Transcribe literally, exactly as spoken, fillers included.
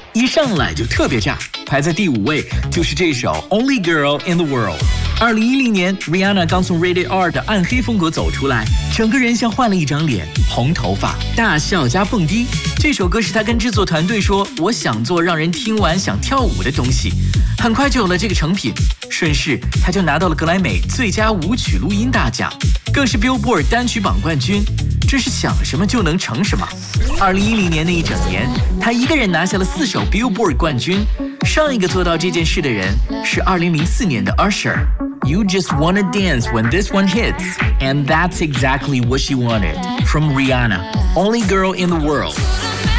一上来就特别炸，排在第五位就是这首 Only Girl in the World。二零一零年 Rihanna 刚从 Rated R 的暗黑风格走出来，整个人像换了一张脸，红头发，大笑加蹦迪。这首歌是她跟制作团队说，我想做让人听完想跳舞的东西，很快就有了这个成品。顺势她就拿到了格莱美最佳舞曲录音大奖，更是 Billboard 单曲榜冠军，真是想什么就能成什么。二零一零年那一整年，她一个人拿下了四首 Billboard 冠军。上一个做到这件事的人是二零零四年的 Usher。You just wanna dance when this one hits, and that's exactly what she wanted. From Rihanna, Only Girl in the World.